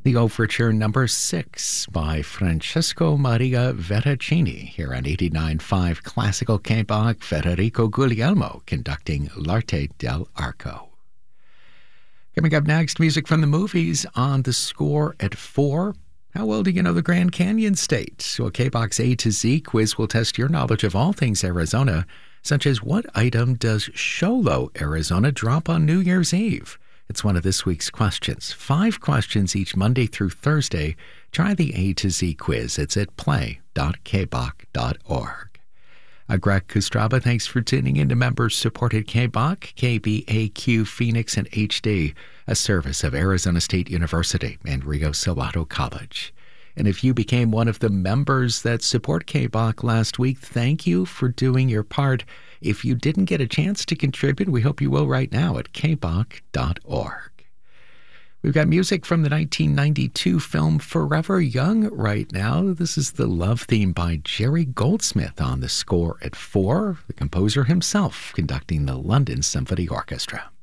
The Overture Number 6 by Francesco Maria Veracini here on 89.5 Classical K-Bach. Federico Guglielmo conducting L'Arte dell'Arco. Coming up next, music from the movies on The Score at 4. How well do you know the Grand Canyon State? So a K-Bach's A to Z quiz will test your knowledge of all things Arizona, such as what item does Sholo, Arizona drop on New Year's Eve? It's one of this week's questions. 5 questions each Monday through Thursday. Try the A to Z quiz. It's at play.kbach.org. Greg Kustraba, thanks for tuning in to members-supported K-Bach, KBAQ Phoenix and HD, a service of Arizona State University and Rio Salado College. And if you became one of the members that support K-Bach last week, thank you for doing your part. If you didn't get a chance to contribute, we hope you will right now at kbach.org. We've got music from the 1992 film Forever Young right now. This is the love theme by Jerry Goldsmith on The Score at 4, the composer himself conducting the London Symphony Orchestra.